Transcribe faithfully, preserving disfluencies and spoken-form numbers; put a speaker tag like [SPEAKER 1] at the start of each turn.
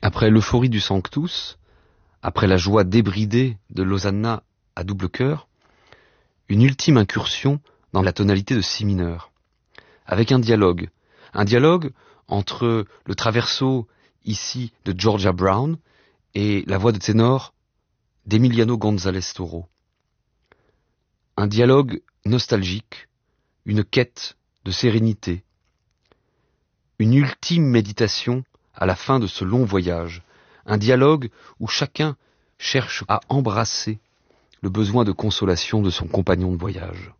[SPEAKER 1] Après l'euphorie du Sanctus, après la joie débridée de l'Hosanna à double cœur, une ultime incursion dans la tonalité de si mineur, avec un dialogue, un dialogue entre le traverso ici de Georgia Brown et la voix de ténor d'Emiliano González Toro. Un dialogue nostalgique, une quête de sérénité, une ultime méditation à la fin de ce long voyage, un dialogue où chacun cherche à embrasser le besoin de consolation de son compagnon de voyage.